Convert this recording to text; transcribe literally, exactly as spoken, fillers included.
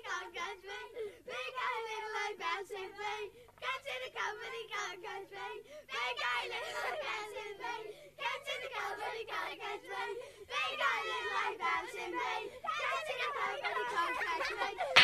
can't catch me. Big guy, little eye, bouncing feet. Catch in the company, can't catch me. Big guy, little eye, bouncing feet. Catch in the company, can't catch me. Big guy, little eye, bouncing feet. Catch in the company, can't catch me.